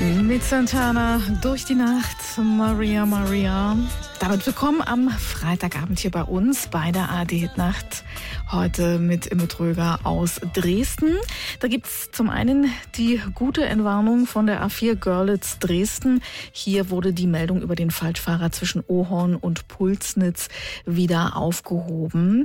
Mit Santana durch die Nacht, Maria Maria. Damit willkommen am Freitagabend hier bei uns bei der ARD-Nacht. Heute mit Imme Tröger aus Dresden. Da gibt's zum einen die gute Entwarnung von der A4 Görlitz Dresden. Hier wurde die Meldung über den Falschfahrer zwischen Ohorn und Pulsnitz wieder aufgehoben.